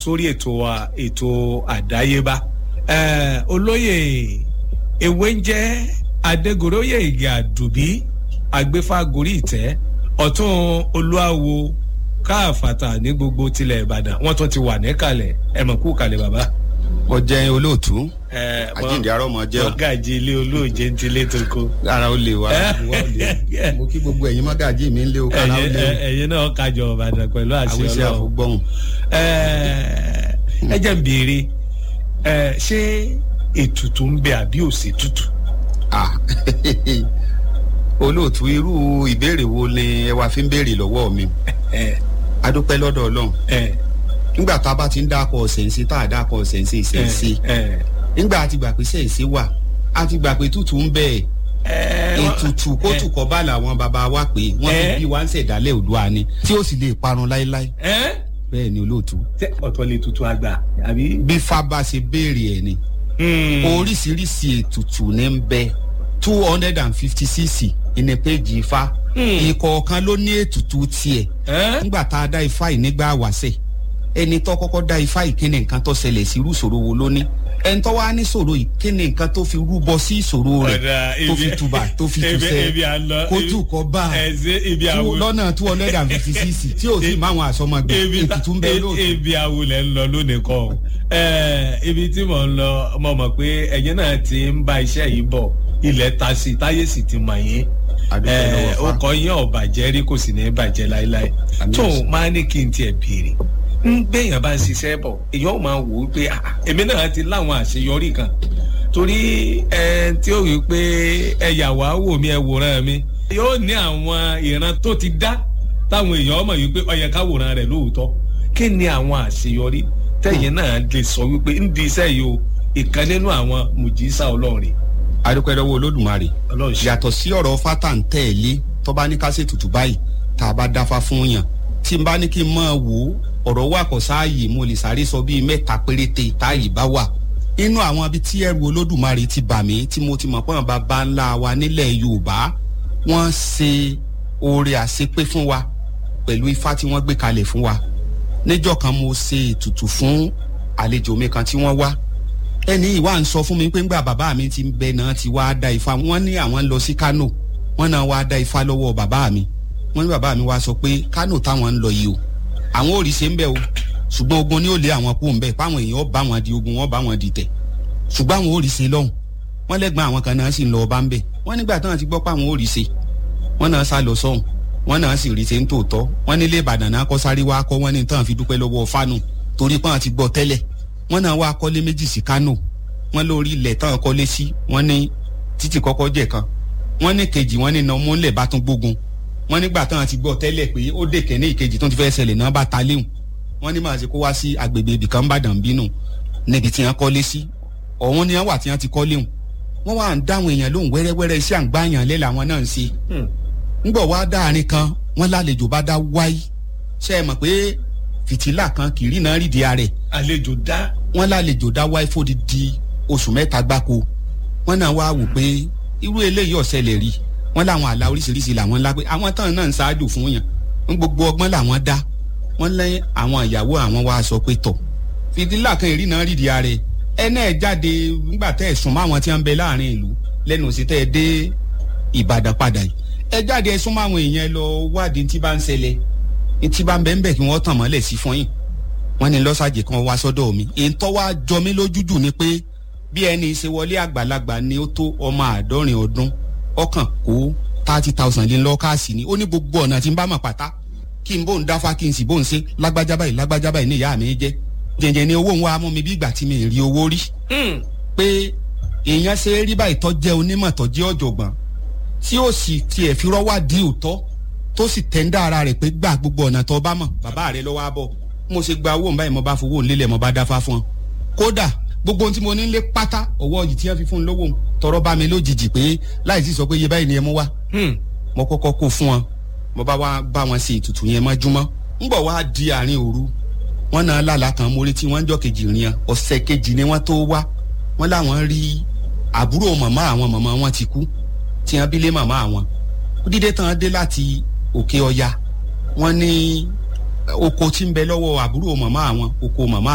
sórí ètò àdáyébá. Olóyè ewé ń jẹ́ Adégoróyè Ìgè Àdùbí agbéfágorí ìtẹ́ ọ̀tún olúawo káàfàtà ní gbogbo tilẹ̀ Ìbàdàn wọ́n tún ti wà níkàlẹ̀ ẹ mọ̀ kú kalẹ̀ bàbá. Mo jẹ́ olóòtú àjíǹde arọ́mọ jẹ́ mọ́gàjì ilé olóòjé ń tilé tó kó. Ara ó lè wá mo kí gbogbo ẹ̀yin mọ́gàjì mi ń lé o kára ó lé o. ẹ̀yin náà kájọ Ìbàdàn pẹ̀lú àṣẹ Ọlọ́run. àwíṣẹ́ àfọgbọ́hùn. Ẹ jẹ́ ń béèrè ṣé ètùtù ń bẹ àbí òsì tútù? Olóòtú irú ìbéèrè wo ni ẹ wá fi ń béèrè lọ́wọ́ mi? Adúpẹ́ lọ́dọ̀ Ọlọ́run. Nígbà tá a bá ti ń dákọ̀ ṣẹ̀ǹsì tá a dákọ̀ ṣẹ̀ǹsì nígbà a ti gbà pé ṣẹ̀ǹsì wà a ti gbà pé tútù ń bẹ ètùtù kótù kọ́ bá làwọn bàbá wa pé wọ́n fi bí wá ń ṣẹ̀dálẹ̀ Oòduà ni tí ó sì lè parun láéláé. Bẹ́ẹ̀ ni olóòtú. Ọ̀tọ̀ lè tutù àgbà àbí. Bí fábà ṣe béèrè ẹ̀ ni oríṣiríṣi ètùtù ní ń bẹ 250cc ìní péjì Ifá ìkọ̀ọ̀kan ló ní ètùtù tiẹ̀. Nígbà tá a dá Ifá yìí nígbà wáṣẹ̀ ẹni tó kọ́kọ́ dá Ifá yìí kíni nǹkan tó ṣẹlẹ̀ sí irú ìṣòro wo ló ní ẹni tó wá ní ìṣòro yìí kíni nǹkan tó fi rúbọ sí ìṣòro rẹ̀ tó fi tùbà tó fi tùsẹ̀ kó tù kọ́ bá lọ́nà 250cc tí ò sì máa wọn àsọmọgbẹ ètùtù ń bẹ lóòótọ́. Ibi awolẹ̀ ń lọ lónìí kọ́ ibi tí mò ń lọ mo mọ̀ pé ẹ̀yin náà ti ń bá iṣẹ́ yìí bọ̀ ilẹ̀ ta sí táyé sì ti mọ̀ yín ó kọ́ yín ọ̀bàjẹ́ rí kò sì ní bàjẹ́ láéláé tó máa ní kí n tiẹ̀ béèrè ń gbẹ̀yàn bá ń ṣiṣẹ́ bọ̀ èyàn ò máa wò ó pé èmi náà ti láwọn àṣeyọrí kan torí tí ó rí pé ẹ̀yà wàá wò mí ẹ wòran mi yóò ní àwọn ìran tó ti dá táwọn èèyàn mọ̀ wípé ó yẹ ká wòran rẹ̀ lóòótọ́ kí ni àwọn àṣeyọrí tẹ̀yìn náà lè sọ wípé ń di iṣẹ́ yìí o ìkan nínú àwọn mùjísà Ọlọ́run. Adúpẹ́ lọ́wọ́ Olódùmarè yàtọ̀ sí ọ̀rọ̀ fátà ń tẹ̀lé tó bá ní ká ṣètùtù báyìí tá a bá dáfá fún yàn tí n bá ní kí n máa wò ó ọ̀rọ̀ wà kọ̀ sáàyè mo lè sáré sọ bíi 3 péréte táyì bá wà inú àwọn ibi tí ẹrù Olódùmarè ti bà mí tí mo ti mọ̀ pé àwọn bàbá ńlá wa nílẹ̀ Yorùbá wọ́n ṣe oore àṣepé fún wa pẹ̀lú Ifá tí wọ́n gbé kalẹ̀ fún wa. Níjọ́ kan mo ṣe ètùtù fún àlejò mi kan tí wọ́n wá ẹni ìwà ń sọ fún mi pé ńgbà bàbá mi ti ń bẹ náà ti wá dá Ifá wọ́n ní àwọn lọ sí Kánò wọ́n náà wá dá Ifá lọ́wọ́ bàbá mi wọ́n ní bàbá mi wá sọ pé Kánò táwọn ń lọ yìí o àwọn ò rí ṣe ń bẹ o ṣùgbọ́n ogun ni ó lé àwọn kú ń bẹ páwọn èèyàn bá wọn di ogun wọn bá wọn di tẹ̀ ṣùgbọ́n àwọn ò rí ṣe lọ́hùn wọ́n lẹ́gbọ́n àwọn kan náà sì ń lọ ọba ń bẹ wọ́n nígbà táwọn ti gbọ́ pé àwọn ò rí ṣe wọ́n náà sá lọ sọ́hùn wọ́n náà sì rí ṣe ń tòótọ́ wọ́n nílé Ìbàdàn náà kọ́ sáré wá kọ́ wọ́n ní tán fi dúpẹ́ lọ́wọ́ Fánù torí pé wọ́n ti gbọ́ tẹ́lẹ̀ wọ́n náà wá kọ́lé méjì sí Kánò wọ́n lórí ilẹ̀ tán kọ́lé sí wọ́n ní títì kọ́kọ́ jẹ̀ kan wọ́n ní kejì wọ́n ní iná mọ́lẹ̀ bá tún gbógun wọ́n nígbà tán ti gbọ́ tẹ́lẹ̀ pé ó dé kẹ́ní ìkejì tó ti fẹ́ ṣẹlẹ̀ náà bá ta léhùn wọ́n ní máa ṣe kó wá sí agbègbè ibìkan Ìbàdàn bínú níbi tí wọ́n kọ́lé sí ọ̀hún ni wọ́n wà tí wọ́n ti kọ́ léhùn wọ́n wà ń dáhùn èèyàn lóhùn wẹ́rẹ́wẹ́rẹ́ iṣẹ́ àǹgbáyàn lé làwọn náà ń ṣe ńgbọ̀ wá dáàrin kan wọ́n lálejò bá dá wáyé ṣe é mọ̀ pé fìtílà kan kìrì náà rídìí ààrẹ àlejò dá wọ́n lálejò dá wáyé fódìdí oṣù 3 gbáko wọ́n náà wá wò pé irú eléyìí ọ̀sẹ̀lẹ̀ rí wọ́n láwọn àlá oríṣiríṣi làwọn ńlá pé àwọn tán náà ń ṣáájú fún yàn ń gbogbo ọgbọ́n làwọn dá wọ́n lẹ́yìn àwọn ìyàwó àwọn wá sọ pé tọ̀ fìtílà kan ìrì náà rídìí ààrẹ ẹnẹ́ ẹ̀ jáde nígbà tẹ́ ẹ̀ sùn mọ́ àwọn tí wọ́n ń bẹ láàrin ìlú lẹ́nu sí tẹ́ ẹ dé Ìbàdàn padà yìí ẹ jáde ẹ súnmọ́ àwọn èèyàn lọ wádìí tí bá ń ṣẹlẹ̀ tí bá ń bẹ ń bẹ kí wọ́n tàn mọ́lẹ̀ sí fún yín wọ́n ní lọ́sàjì kan wá sọ́dọ̀ mi èntọ́ wá jọ mí lójújù ni pé bí ẹni ṣe wọlé àgbàlagbà ni ó tó ọmọ 70 ọdún ọkàn kó 30,000 lé lọ́kàsì ni ó ní gbogbo ọ̀nà tí ń bá mọ̀ pátá kí n bò ń dáfá kí n sì bò ń ṣe lágbájá báyìí ní ìyá mi jẹ́ jẹ̀jẹ̀ ni owó ń wá mú mi bí ìgbà tí mi rí owó rí pé èèyàn ṣe rí báyìí tó jẹ́ onímọ̀ tó jẹ́ ọ̀jọ̀gbọ́n tí ó sì tiẹ̀ fi rọ́wà dí òótọ́ tó sì tẹ́ńdà ara rẹ̀ pé gbà gbogbo ọ̀nà tó bá mọ̀ bàbá rẹ̀ lọ́wọ́ abọ́ mo ṣe gba owó báyìí mo bá fowó nílẹ̀ mo bá dáfá fún ọ kódà gbogbo ohun tí mo ní lé pátá ọwọ́ yìí tí wọ́n fi fún un lówó tọrọ bá mi lójijì pé láì sí sọ pé iye báyìí ni ẹ mú wá mo kọ́kọ́ kó fún wọn mo bá wá bá wọn ṣe ètùtù yẹn mọ́júmọ́ ń bọ̀ wá di àárín òru wọ́n náà lálàá kan mórí tí wọ́n ń jọ́ kejì rìn ọ̀sẹ̀ kejì ni wọ́n tó wá wọ́n láwọn rí àbúrò màmá àwọn màmá wọn ti kú tí wọ́n bí lé màmá àwọn dídé tán dé láti Òkè Ọya wọ́n ní oko tí ń bẹ lọ́wọ́ àbúrò màmá àwọn oko màmá